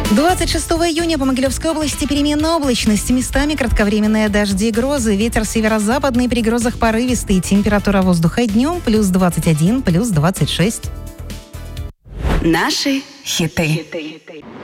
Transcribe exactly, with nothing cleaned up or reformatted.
двадцать шестого июня по Могилевской области переменная облачность. Местами кратковременные дожди и грозы. Ветер северо-западный, при грозах порывистый. Температура воздуха днем плюс двадцать один, плюс двадцать шесть. Наши хиты.